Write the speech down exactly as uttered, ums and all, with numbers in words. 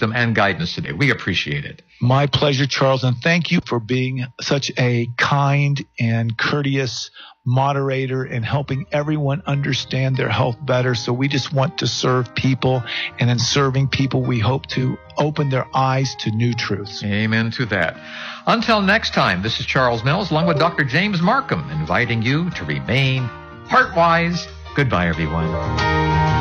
wisdom and guidance today. We appreciate it. My pleasure, Charles, and thank you for being such a kind and courteous moderator and helping everyone understand their health better. So we just want to serve people, and in serving people, we hope to open their eyes to new truths. Amen to that. Until next time, this is Charles Mills, along with Doctor James Markham, inviting you to remain heart-wise. Goodbye, everyone.